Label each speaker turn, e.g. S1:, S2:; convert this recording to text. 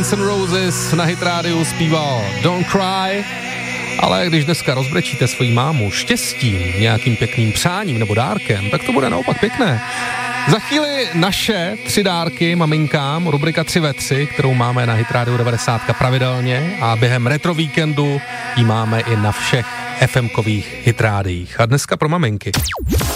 S1: Guns N' Roses na Hit rádiu zpíval Don't Cry, ale když dneska rozbrečíte svoji mámu štěstím, nějakým pěkným přáním nebo dárkem, tak to bude naopak pěkné. Za chvíli naše 3 dárky maminkám, rubrika 3 ve 3, kterou máme na Hit rádiu 90 pravidelně a během retro víkendu ji máme i na všech FM-kových Hit rádiích. A dneska pro maminky.